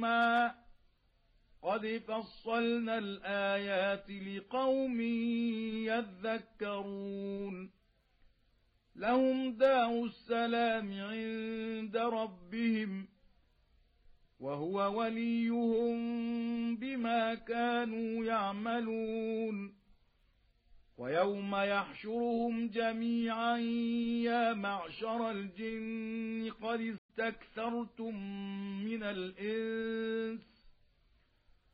قد فصلنا الآيات لقوم يذكرون لهم دار السلام عند ربهم وهو وليهم بما كانوا يعملون ويوم يحشرهم جميعا يا معشر الجن قد استكثرتم من الإنس